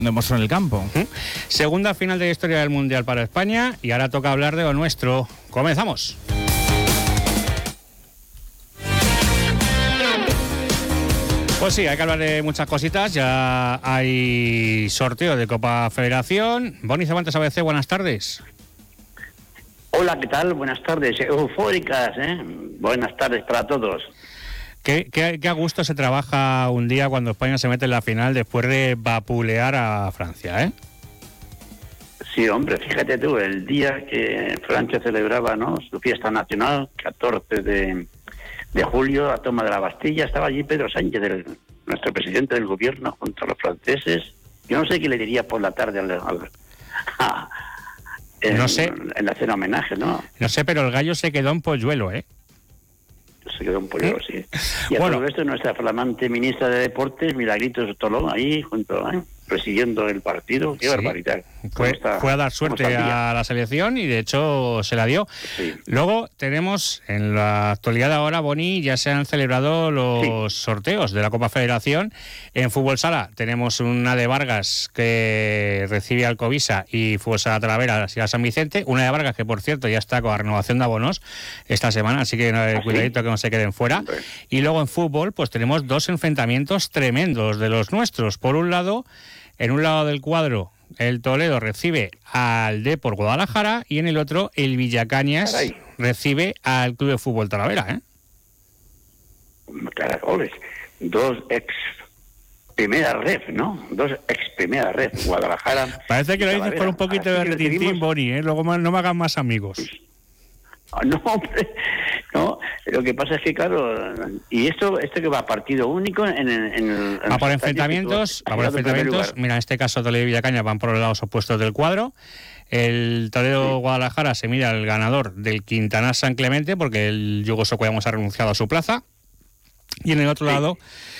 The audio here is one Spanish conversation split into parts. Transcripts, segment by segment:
Demostró en el campo. Segunda final de la historia del Mundial para España y ahora toca hablar de lo nuestro. ¡Comenzamos! Pues sí, hay que hablar de muchas cositas. Ya hay sorteo de Copa Federación. Boni Cervantes ABC, buenas tardes. Hola, ¿qué tal? Buenas tardes. Eufóricas, ¿eh? Buenas tardes para todos. Qué a gusto se trabaja un día cuando España se mete en la final después de vapulear a Francia, ¿eh? Sí, hombre, fíjate tú, el día que Francia celebraba, ¿no?, su fiesta nacional, 14 de julio, la toma de la Bastilla, estaba allí Pedro Sánchez, nuestro presidente del gobierno, junto a los franceses. Yo no sé qué le diría por la tarde no sé. En la cena homenaje, ¿no? No sé, pero el gallo se quedó en polluelo, ¿eh? Se quedó un pollo, sí. Y a todo esto, nuestra flamante ministra de Deportes, Milagritos Tolón, ahí junto, presidiendo el partido. Qué barbaridad. Fue a dar suerte a la selección y de hecho se la dio. Sí. Luego tenemos, en la actualidad ahora, Boni, ya se han celebrado los sorteos de la Copa Federación. En Fútbol Sala tenemos una de Vargas que recibe al Covisa y Fútbol Sala Talavera a San Vicente. Una de Vargas que, por cierto, ya está con la renovación de abonos esta semana, así que cuidadito que no se queden fuera. Sí. Y luego en fútbol pues tenemos dos enfrentamientos tremendos de los nuestros. Por un lado, en un lado del cuadro, el Toledo recibe al Depor Guadalajara y en el otro el Villacañas recibe al Club de Fútbol Talavera, ¿eh? Caracoles, dos ex primera ref, ¿no? Dos ex primera ref, Guadalajara. Parece que lo dices con un poquito de retintín, Boni, ¿eh? Luego no me hagan más amigos. No, hombre, no, lo que pasa es que, claro, y esto que va a partido único va por enfrentamientos, mira, en este caso Toledo y Villacañas van por los lados opuestos del cuadro. El Toledo Guadalajara se mira al ganador del Quintanar San Clemente, porque el Yugo Socollamos ha renunciado a su plaza, y en el otro lado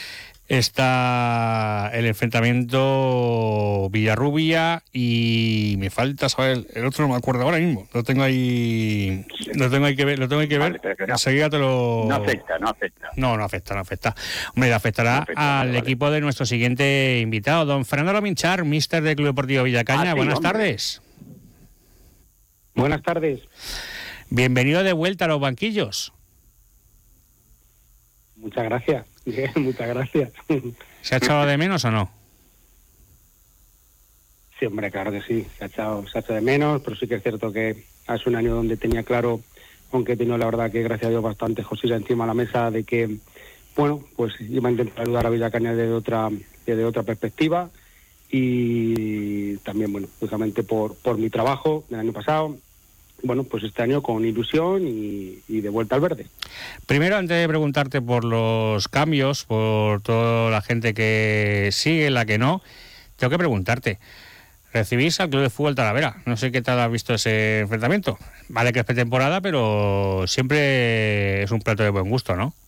está el enfrentamiento Villarrubia y me falta saber el otro, no me acuerdo ahora mismo, lo tengo ahí que ver, enseguida te lo... No afecta. No afecta. Hombre, afectará al equipo de nuestro siguiente invitado, don Fernando Lominchar, míster del Club Deportivo Villacaña. Buenas tardes. Buenas tardes. Bienvenido de vuelta a los banquillos. Muchas gracias. Muchas gracias. ¿Se ha echado de menos o no? Sí, hombre, claro que sí. Se ha echado de menos, pero sí que es cierto que hace un año donde tenía claro, aunque he tenido la verdad que gracias a Dios bastante José encima de la mesa, de que, bueno, pues iba a intentar ayudar a Villacañas desde otra perspectiva y también, bueno, justamente por mi trabajo del año pasado. Bueno, pues este año con ilusión y de vuelta al verde. Primero, antes de preguntarte por los cambios, por toda la gente que sigue, la que no, tengo que preguntarte. Recibís al Club de Fútbol Talavera. No sé qué tal has visto ese enfrentamiento. Vale que es pretemporada, pero siempre es un plato de buen gusto, ¿no?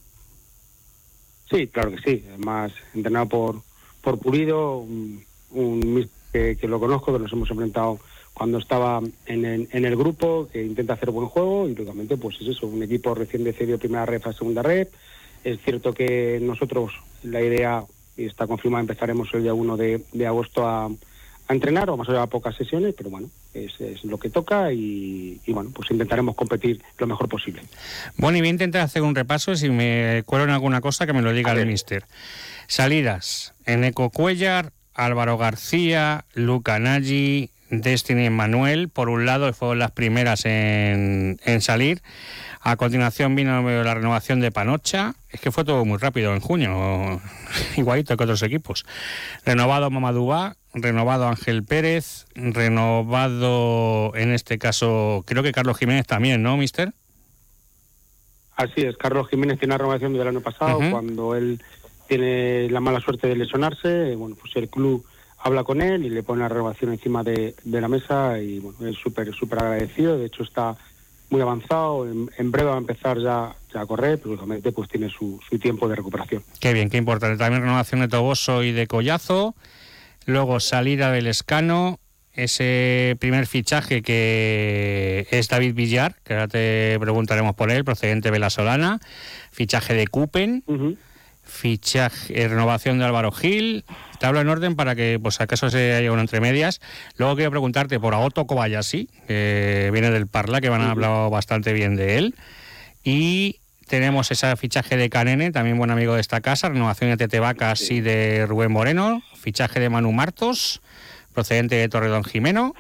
Sí, claro que sí. Además, entrenado por Pulido, que lo conozco, que nos hemos enfrentado cuando estaba en el grupo, que intenta hacer buen juego y lógicamente pues es eso, un equipo recién decidido primera ref a segunda ref. Es cierto que nosotros la idea, y está confirmada, empezaremos el día 1 de agosto a entrenar, vamos a llevar pocas sesiones, pero bueno, es lo que toca y bueno, pues intentaremos competir lo mejor posible. Bueno, y voy a intentar hacer un repaso, si me cuelo en alguna cosa que me lo diga el míster. Salidas: Eneco Cuellar, Álvaro García, Luca Nagy, Destiny Manuel, por un lado, fueron las primeras en salir. A continuación vino la renovación de Panocha. Es que fue todo muy rápido en junio, igualito que otros equipos. Renovado Mamadouba, renovado Ángel Pérez, renovado, en este caso, creo que Carlos Jiménez también, ¿no, mister? Así es, Carlos Jiménez tiene una renovación del año pasado, cuando él tiene la mala suerte de lesionarse. Bueno, pues el club habla con él y le pone la renovación encima de la mesa y bueno, es súper agradecido. De hecho está muy avanzado, en breve va a empezar ya a correr, pero lógicamente pues tiene su tiempo de recuperación. Qué bien, qué importante. También renovación de Toboso y de Collazo, luego salida del Escano, ese primer fichaje que es David Villar, que ahora te preguntaremos por él, procedente de Velasolana, fichaje de Cupen, fichaje, renovación de Álvaro Gil. Te hablo en orden para que, pues, acaso se haya una entre medias. Luego quiero preguntarte por Agoto Kobayashi, que viene del Parla, que van a hablar bastante bien de él. Y tenemos ese fichaje de Canene, también buen amigo de esta casa, renovación de Tete Vacas y de Rubén Moreno, fichaje de Manu Martos, procedente de Torredón Jimeno.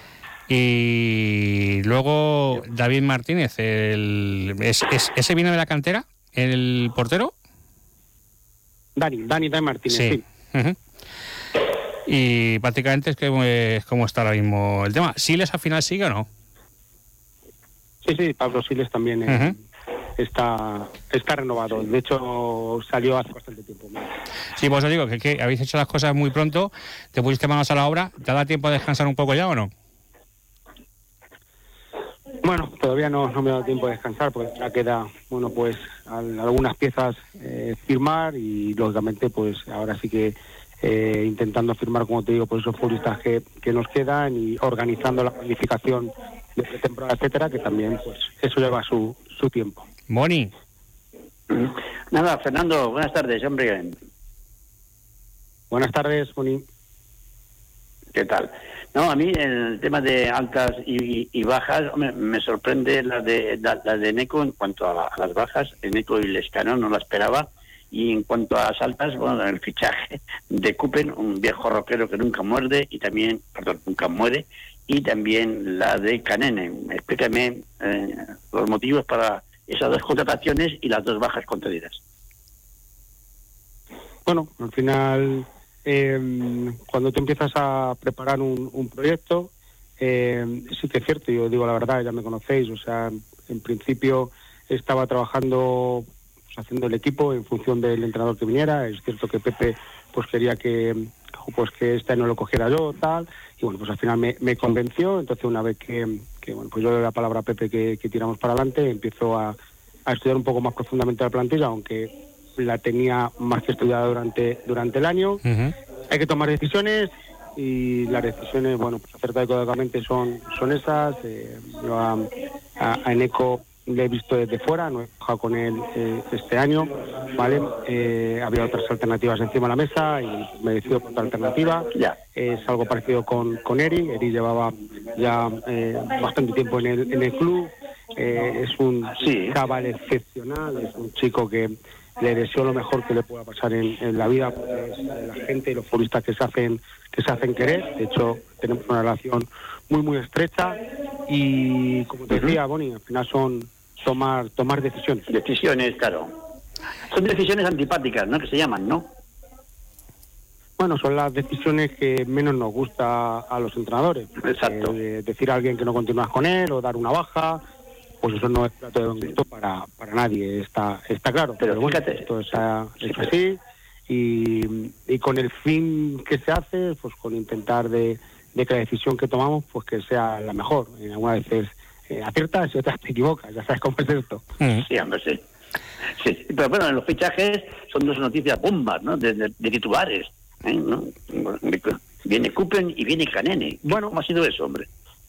Y luego David Martínez, ¿ese viene de la cantera, el portero? Dani Martínez, sí. Uh-huh. Y prácticamente es como está ahora mismo el tema. ¿Siles al final sigue o no? Sí, Pablo Siles también está renovado. De hecho, salió hace bastante tiempo. Sí, pues os digo que habéis hecho las cosas muy pronto, te pusiste manos a la obra. ¿Te da tiempo de descansar un poco ya o no? Bueno, todavía no me ha dado tiempo de descansar porque ya queda, pues algunas piezas firmar y lógicamente pues ahora sí que intentando firmar, como te digo, por esos futbolistas que nos quedan y organizando la planificación de pretemporada, etcétera, que también pues eso lleva su tiempo. Moni. Nada, Fernando, buenas tardes, hombre. Buenas tardes, Moni. ¿Qué tal? No, a mí el tema de altas y bajas, hombre, me sorprende la de Neco en cuanto a las bajas. Neco y Lescano no la esperaba. Y en cuanto a las altas, bueno, el fichaje de Cupen, un viejo rockero que nunca muere, y también la de Canene. Explícame los motivos para esas dos contrataciones y las dos bajas concedidas. Bueno, al final, cuando tú empiezas a preparar un proyecto, sí que es cierto, yo digo la verdad, ya me conocéis, o sea, en principio estaba trabajando, pues, haciendo el equipo en función del entrenador que viniera. Es cierto que Pepe pues quería que este año lo cogiera yo, tal, y bueno, pues al final me convenció. Entonces, una vez que bueno, pues yo le doy la palabra a Pepe que tiramos para adelante, empiezo a estudiar un poco más profundamente la plantilla, aunque la tenía más que estudiada durante el año. Uh-huh. Hay que tomar decisiones y las decisiones, bueno, pues acertadas económicamente son esas. Yo a Eneco le he visto desde fuera, no he trabajado con él este año, ¿vale? Había otras alternativas encima de la mesa y me decido por otra alternativa. Yeah. Es algo parecido con Eri. Eri llevaba ya bastante tiempo en el club. Es un chaval excepcional, es un chico que le deseo lo mejor que le pueda pasar en la vida, porque es la gente y los futbolistas que se hacen querer. De hecho, tenemos una relación muy, muy estrecha y, como te decía, Boni, al final son tomar decisiones. Decisiones, claro. Son decisiones antipáticas, ¿no? Que se llaman, ¿no? Bueno, son las decisiones que menos nos gusta a los entrenadores. Exacto. Decir a alguien que no continúas con él o dar una baja, pues eso no es plato de buen gusto para nadie, está claro. Pero bueno, esto es así y con el fin que se hace, pues con intentar de que la decisión que tomamos pues que sea la mejor. Algunas veces aciertas y otras te equivocas, ya sabes cómo es esto. Sí, hombre, sí. Sí, pero bueno, en los fichajes son dos noticias bombas, ¿no? De titulares, ¿no? Viene Cupen y viene Canene. Bueno, ¿cómo ha sido eso, hombre?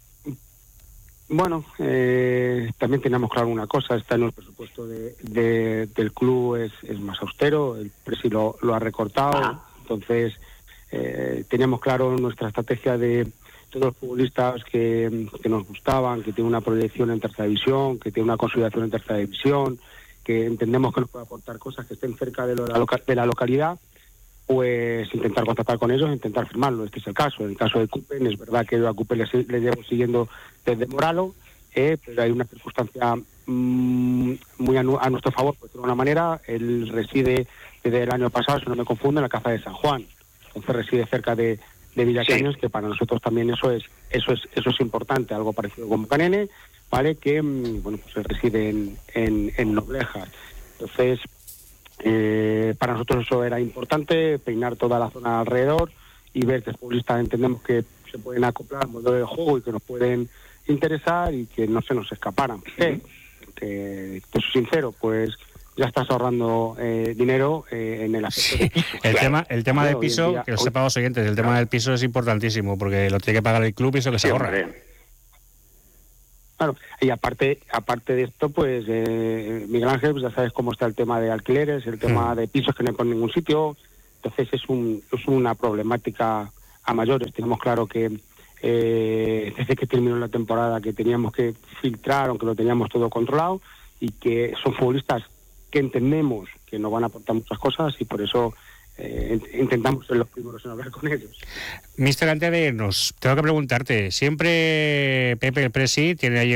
Bueno, también tenemos claro una cosa, está en el presupuesto del club es más austero, el presi lo ha recortado. Entonces teníamos claro nuestra estrategia de todos los futbolistas que nos gustaban, que tienen una proyección en tercera división, que tienen una consolidación en tercera división, que entendemos que nos puede aportar cosas que estén cerca de la localidad, pues intentar contactar con ellos, intentar firmarlo. Este es el caso. En el caso de Cupen, es verdad que yo a Cupen le llevo siguiendo desde Moralo, pero hay una circunstancia muy a nuestro favor, por decirlo de una manera. Él reside desde el año pasado, si no me confundo, en la Caza de San Juan. Entonces reside cerca de Villacaños, que para nosotros también eso es importante, algo parecido con Canene, ¿vale? Que bueno, pues él reside en Noblejas. Entonces, para nosotros eso era importante, peinar toda la zona alrededor y ver que futbolistas entendemos que se pueden acoplar al modelo de juego y que nos pueden interesar y que no se nos escaparan. Que soy sincero, pues ya estás ahorrando dinero en el aspecto de piso. El tema del piso, día, que lo sepan los oyentes, el tema del piso es importantísimo porque lo tiene que pagar el club y eso que se ahorra. Claro, y aparte de esto, pues Miguel Ángel, pues ya sabes cómo está el tema de alquileres, el tema de pisos que no hay por ningún sitio. Entonces es una problemática a mayores. Tenemos claro que desde que terminó la temporada que teníamos que filtrar, aunque lo teníamos todo controlado, y que son futbolistas que entendemos que nos van a aportar muchas cosas, y por eso intentamos ser los primeros en hablar con ellos. Mister, antes de irnos, tengo que preguntarte, siempre Pepe el Presi tiene ahí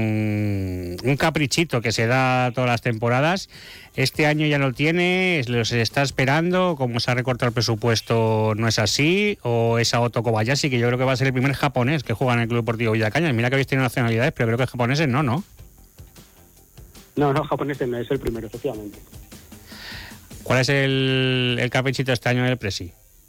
un caprichito que se da todas las temporadas. Este año ya no lo tiene, los está esperando, como se ha recortado el presupuesto, ¿no es así? ¿O es a Otto Kobayashi, que yo creo que va a ser el primer japonés que juega en el Club Deportivo Villacañas? Mira que habéis tenido nacionalidades, pero creo que japoneses no, ¿no? No, japoneses no, es el primero, efectivamente. ¿Cuál es el caprichito este año del Presi?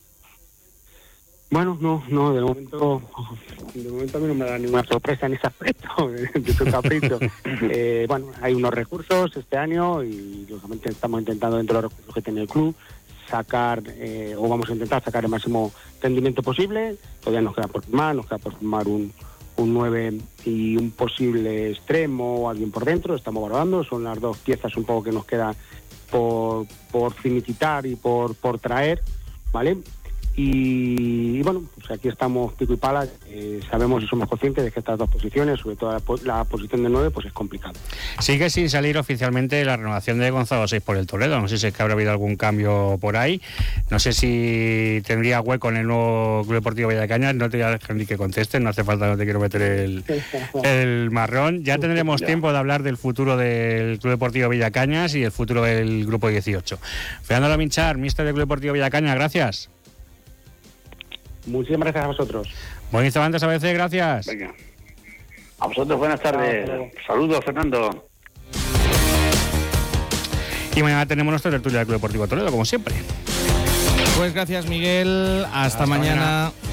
Bueno, no, de momento a mí no me da ninguna sorpresa en ese aspecto de su capricho. Bueno, hay unos recursos este año y lógicamente estamos intentando, dentro de los recursos que tiene el club, sacar, o vamos a intentar sacar el máximo rendimiento posible. Todavía nos queda por firmar un 9 y un posible extremo o alguien por dentro. Estamos valorando, son las dos piezas un poco que nos queda por finiquitar y por traer, ¿vale? Y bueno, pues aquí estamos pico y pala, sabemos y somos conscientes de que estas dos posiciones, sobre todo la posición de 9, pues es complicado. Sigue sin salir oficialmente la renovación de Gonzalo Seis por el Toledo, no sé si es que habrá habido algún cambio por ahí, no sé si tendría hueco en el nuevo Club Deportivo Villacañas, no te voy a dejar ni que contestes, no hace falta, no te quiero meter el marrón. Ya tendremos tiempo de hablar del futuro del Club Deportivo Villacañas y el futuro del Grupo 18. Fernando Lominchar, mister del Club Deportivo Villacañas, gracias. Muchísimas gracias a vosotros. Buen instante a veces, gracias. Venga. A vosotros buenas tardes. Saludos, Fernando. Y mañana tenemos nuestra tertulia del Club Deportivo Toledo, como siempre. Pues gracias, Miguel. Hasta mañana.